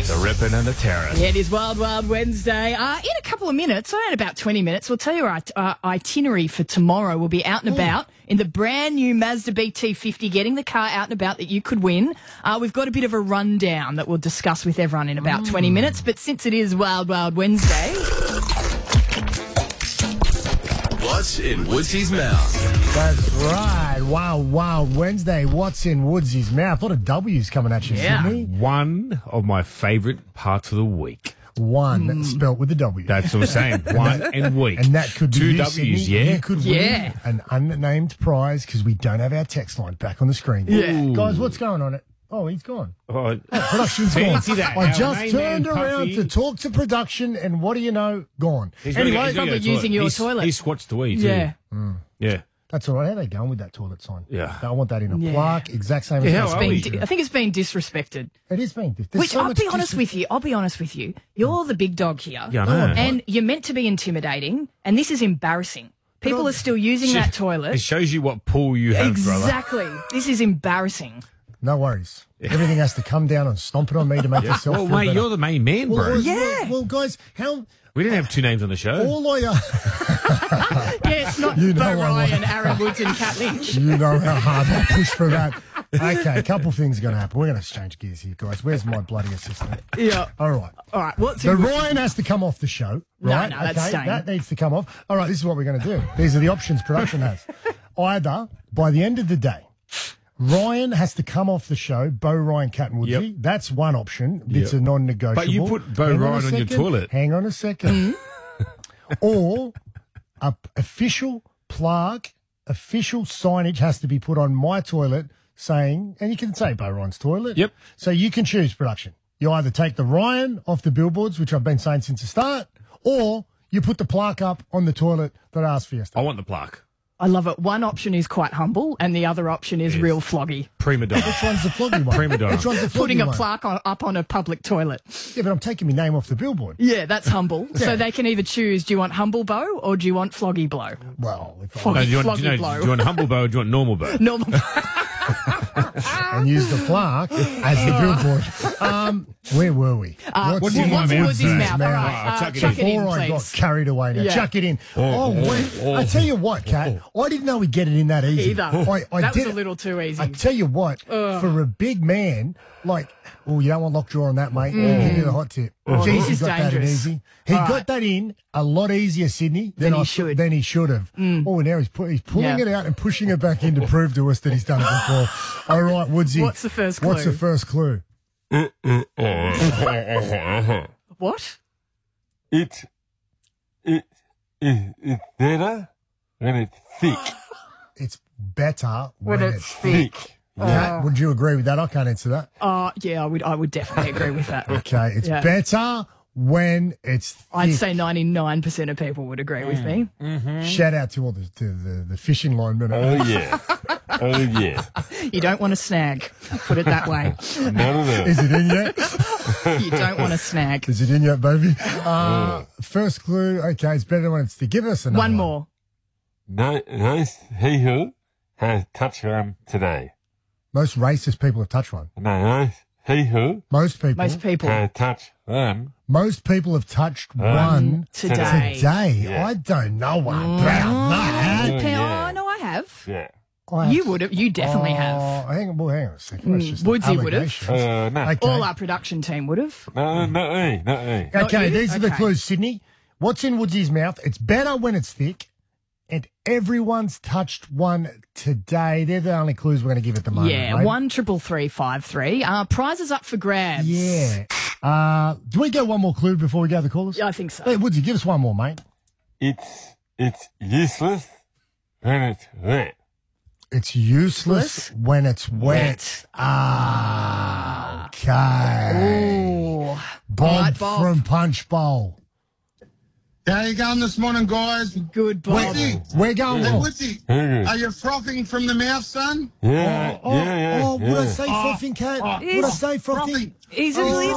The ripping and the tearing. Yeah, it is Wild Wild Wednesday. In a couple of minutes, in about 20 minutes, we'll tell you our itinerary for tomorrow. We'll be out and about in the brand new Mazda BT50, getting the car out and about that you could win. We've got a bit of a rundown that we'll discuss with everyone in about 20 minutes. But since it is Wild Wild Wednesday... What's in Woodsy's mouth? That's right. Wild Wild Wednesday. What's in Woodsy's mouth? A lot of W's coming at you, Yeah. Sydney. One of my favourite parts of the week. One spelt with a W. That's what I'm saying. One and week. And that could be two you, W's, Sydney. yeah? You could win an unnamed prize because we don't have our text line back on the screen. Yeah. Guys, what's going on? Oh, he's gone. Oh, Production's gone. fancy that. I Our just main turned man, around Puffy. to talk to production, and what do you know? Gone. Anyway, probably using your toilet. He squats the wee, too. Yeah. Yeah. That's all right. How are they going with that toilet sign? Yeah. I want that in a Yeah. plaque, exact same Yeah, as how it's are been. we? I think it's been disrespected. It is being. There's Which so I'll much be honest with you. I'll be honest with you. You're the big dog here. Yeah, I know. And you're meant to be intimidating, and this is embarrassing. People are still using that It toilet. shows you what pull you have, brother. Exactly. This is embarrassing. No worries. Everything has to come down and stomp it on me to make yourself Well, feel mate, better. you're the main man, bro. Well, guys, how... We didn't have two names on the show. All I... Yeah, it's not You know Bo I Ryan, Aaron Woods and Kat Lynch. You know how hard I push for that. Okay, a couple things are going to happen. We're going to exchange gears here, guys. Where's my bloody assistant? Yeah. All right. All right. What's So in Ryan has to come off the show, right? no, that's staying. That needs to come off. All right, this is what we're going to do. These are the options production has. Either, by the end of the day, Ryan has to come off the show, Bo Ryan, Cat and Woodsy. Yep. That's one option. It's a non-negotiable. But you put Bo Hang on a Ryan on your second. toilet. Hang on a second. Or a official plaque, official signage has to be put on my toilet saying, and you can say Bo Ryan's toilet. Yep. So you can choose production. You either take the Ryan off the billboards, which I've been saying since the start, or you put the plaque up on the toilet that I asked for I yesterday. want the plaque. I love it. One option is quite humble, and the other option is real floggy. Prima donna. Which one's the floggy one? Prima donna. Which one's the floggy Putting a one? plaque up on a public toilet. Yeah, but I'm taking my name off the billboard. Yeah, that's humble. So they can either choose, do you want humble Bo or do you want floggy blow? Well, if I Floggy, No, do you want, floggy blow. do you want humble bow or do you want normal bow? Normal. and use the plaque as the billboard. Where were we? What's in my What's in mouth? Woody's mouth? All Man, right, chuck it chuck it in, Before I got please. carried away now. Yeah. Chuck it in. I tell you what, Kat, I didn't know we'd get it in that easy. Either. I That was did a it. little too easy. I tell you what, for a big man, like, oh, you don't want lockjaw on that, mate. Give you the hot tip. this Jeez, he is got that in dangerous. easy. He All got right. that in a lot easier, Sydney, Than he should. Than he should have. Oh, now he's pulling Yeah. it out and pushing it back in to prove to us that he's done it before. All right, Woodsy. What's the first What's clue? the first clue? What? It's better when it's thick. It's better When when it's thick. Kat, would you agree with that? I can't answer that. Yeah, I would definitely agree with that. Okay, it's Yeah. better when it's thick. I'd say 99% of people would agree with me. Shout out to all the fishing linemen. Oh, yeah. Oh, yeah. You don't want to snag. Put it that way. None of that. Is it in yet? You don't want to snag. Is it in yet, baby? First clue. Okay, it's better when it's thick. Give us another One more. Nice he who has touched one today. Most racist people have touched one. No, nice he who Most people. Most people. has touched one. Most people have touched one Today. today. Yeah. I don't know about that. yeah. Oh, no, I have. Yeah. I have- You would have. You definitely have. Hang on a second. That's just Woodsy an would have. allegation. No. Okay. All our production team would have. No, not me. Not me. Okay, you? these are the Okay. clues, Sydney. What's in Woodsy's mouth? It's better when it's thick, and everyone's touched one today. They're the only clues we're going to give at the moment. Yeah, mate. 13353. Prizes up for grabs. Yeah. Do we go one more clue before we go to the callers? Yeah, I think so. Hey, Woodsy, give us one more, mate. It's useless when it's wet. It's useless when it's wet. Okay. Ooh. Bob, All right, Bob. from Punch Bowl. How you going this morning, guys? Good, Bob. Woodsy, We're going hey, well. Woodsy, Yeah. are you frothing from the mouth, son? Yeah. Would I say frothing, Cat? Would I say frothing? Frothing. He's Oh.